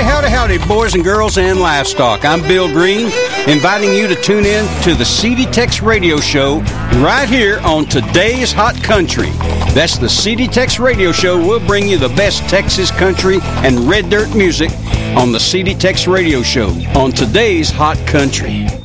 Howdy, howdy, boys and girls and livestock. I'm Bill Green, inviting you to tune in to the CD Tex Radio Show right here on Today's Hot Country. That's the CD Tex Radio Show. We'll bring you the best Texas country and red dirt music on the CD Tex Radio Show on Today's Hot Country.